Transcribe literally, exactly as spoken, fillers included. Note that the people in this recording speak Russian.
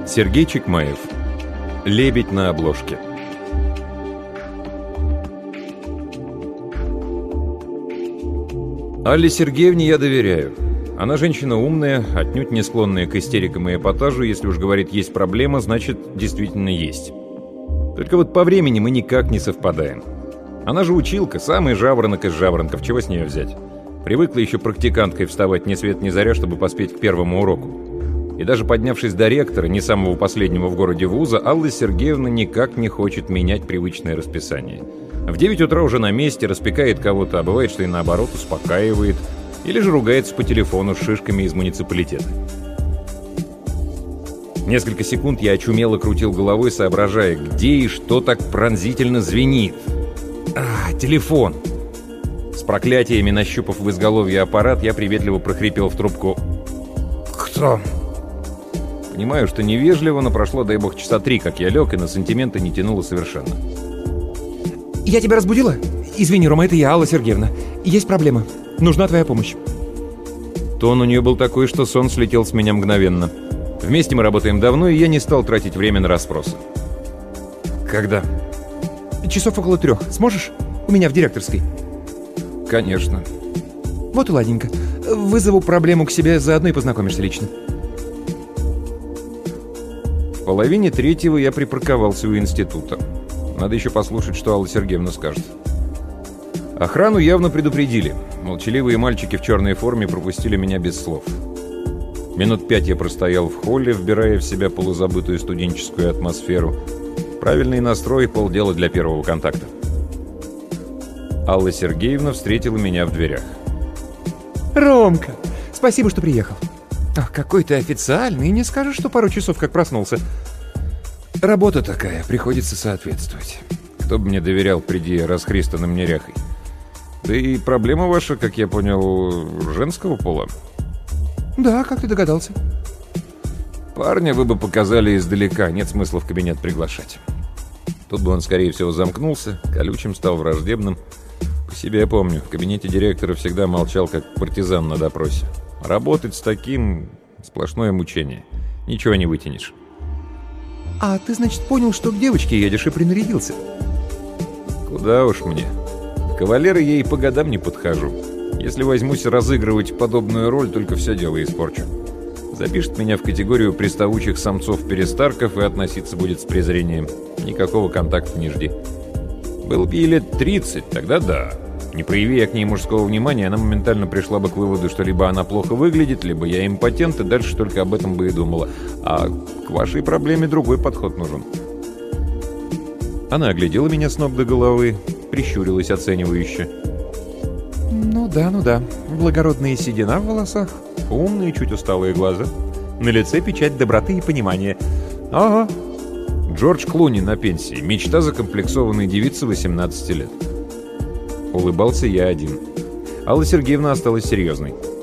Сергей Чекмаев. «Лебедь на обложке». Алле Сергеевне я доверяю. Она женщина умная, отнюдь не склонная к истерикам и эпатажу. Если уж говорит «есть проблема», значит, действительно есть. Только вот по времени мы никак не совпадаем. Она же училка, самый жаворонок из жаворонков, чего с нее взять? Привыкла еще практиканткой вставать ни свет ни заря, чтобы поспеть к первому уроку. И даже поднявшись до ректора, не самого последнего в городе вуза, Алла Сергеевна никак не хочет менять привычное расписание. В девять утра уже на месте, распекает кого-то, а бывает, что и наоборот успокаивает, или же ругается по телефону с шишками из муниципалитета. Несколько секунд я очумело крутил головой, соображая, где и что так пронзительно звенит. А, телефон! С проклятиями нащупав в изголовье аппарат, я приветливо прохрипел в трубку: «Кто?» Понимаю, что невежливо, но прошло, дай бог, часа три, как я лег, и на сантименты не тянуло совершенно. «Я тебя разбудила? Извини, Рома, это я, Алла Сергеевна. Есть проблема. Нужна твоя помощь». Тон у нее был такой, что сон слетел с меня мгновенно. Вместе мы работаем давно, и я не стал тратить время на расспросы. «Когда?» «Часов около трех. Сможешь? У меня в директорской». «Конечно». «Вот и ладненько. Вызову проблему к себе, заодно и познакомишься лично». В половине третьего я припарковался у института. Надо еще послушать, что Алла Сергеевна скажет. Охрану явно предупредили. Молчаливые мальчики в черной форме пропустили меня без слов. Минут пять я простоял в холле, вбирая в себя полузабытую студенческую атмосферу. Правильный настрой — полдела для первого контакта. Алла Сергеевна встретила меня в дверях. «Ромка, спасибо, что приехал. Ах, какой ты официальный, и не скажешь, что пару часов как проснулся». Работа такая, приходится соответствовать. Кто бы мне доверял, приди расхристанным неряхой. Да и проблема ваша, как я понял, женского пола. Да, как ты догадался? Парня вы бы показали издалека, нет смысла в кабинет приглашать. Тут бы он, скорее всего, замкнулся, колючим стал, враждебным. По себе я помню, в кабинете директора всегда молчал, как партизан на допросе. Работать с таким — сплошное мучение. Ничего не вытянешь. А ты, значит, понял, что к девочке едешь и принарядился? Куда уж мне. В кавалеры я и по годам не подхожу. Если возьмусь разыгрывать подобную роль, только все дело испорчу. Запишет меня в категорию приставучих самцов-перестарков и относиться будет с презрением. Никакого контакта не жди. Был бы ей лет тридцать, тогда да. Не прояви я к ней мужского внимания, она моментально пришла бы к выводу, что либо она плохо выглядит, либо я импотент, и дальше только об этом бы и думала. А к вашей проблеме другой подход нужен. Она оглядела меня с ног до головы, прищурилась оценивающе. Ну да, ну да. Благородная седина в волосах, умные, чуть усталые глаза. На лице печать доброты и понимания. Ага. Джордж Клуни на пенсии. Мечта закомплексованной девицы восемнадцати лет. Улыбался я один. Алла Сергеевна осталась серьезной.